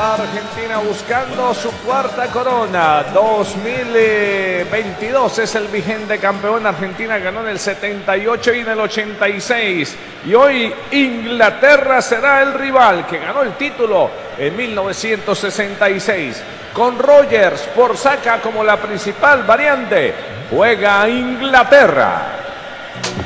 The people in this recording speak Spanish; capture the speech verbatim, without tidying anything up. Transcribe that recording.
Argentina buscando su cuarta corona. dos mil veintidós es el vigente campeón. Argentina ganó en el setenta y ocho y en el ochenta y seis. Y hoy Inglaterra será el rival que ganó el título en mil novecientos sesenta y seis. Con Rogers por Saka como la principal variante, juega Inglaterra.